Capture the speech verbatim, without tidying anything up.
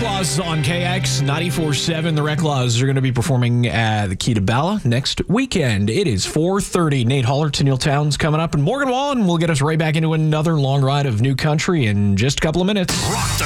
Reclaws on K X ninety-four point seven. The Reclaws are going to be performing at the Key to Bala next weekend. It is four thirty. Nate Haller, Tenniel Towns coming up, and Morgan Wallen will get us right back into another long ride of new country in just a couple of minutes.